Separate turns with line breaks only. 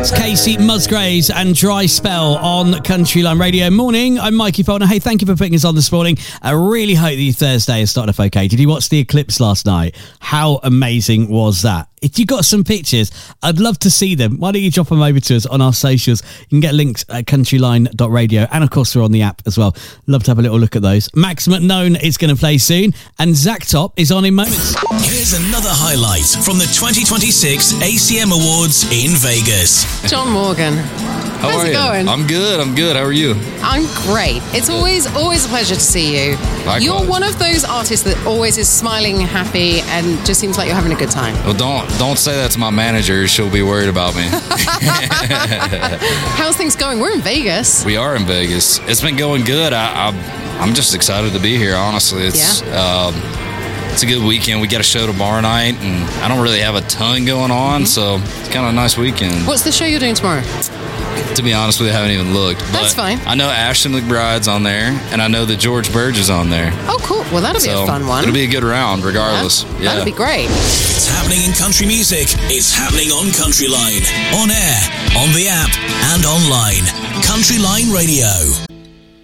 It's Casey Musgraves and Dry Spell on Countryline Radio. Morning, I'm Mikey Feldner. Hey, thank you for putting us on this morning. I really hope that your Thursday is starting off okay. Did you watch the eclipse last night? How amazing was that? If you got some pictures, I'd love to see them. Why don't you drop them over to us on our socials? You can get links at countryline.radio, and of course we're on the app as well. Love to have a little look at those. Max McKnown is going to play soon, and Zach Top is on in moments.
Here's another highlight from the 2026 ACM Awards in Vegas.
John Morgan. How's it going?
I'm good. How are you?
I'm great. It's always a pleasure to see you.
Likewise.
You're one of those artists that always is smiling, happy, and just seems like you're having a good time.
Well, don't say that to my manager. She'll be worried about me.
How's things going? We're in Vegas.
We are in Vegas. It's been going good. I'm just excited to be here, honestly. It's a good weekend. We got a show tomorrow night, and I don't really have a ton going on, so it's kind of a nice weekend.
What's the show you're doing tomorrow?
To be honest with you, I haven't even looked.
That's fine.
I know Ashton McBride's on there, and I know that George Burge is on there.
Oh, cool. Well, that'll be a fun one.
It'll be a good round, regardless. Yeah.
That'll be great.
It's happening in country music. It's happening on Countryline. On air, on the app, and online. Countryline Radio.